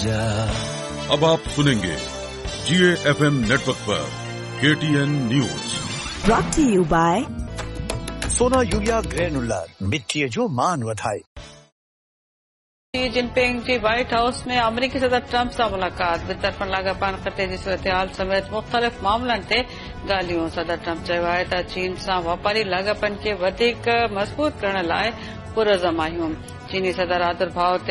आजा। अब आप सुनेंगे GAFM नेटवर्क पर KTN news. Brought to you by Sona urea granular मिट्टी जो मान वधाई। शी जिनपिंग जी व्हाइट हाउस में अमरीकी सदर ट्रंप सां मुलाक़ात ॿितरफ़नि लाॻापनि ख़ते जी सूरत-हाल समेत मुख़्तलिफ़ मामलनि ते ॻाल्हियूं। सदर ट्रंप चयो आहे त चीन सां वापारी लाॻापनि खे वधीक मज़बूत करण लाइ पुरज़म आहियूं। चीनी सदर आदुर्भाव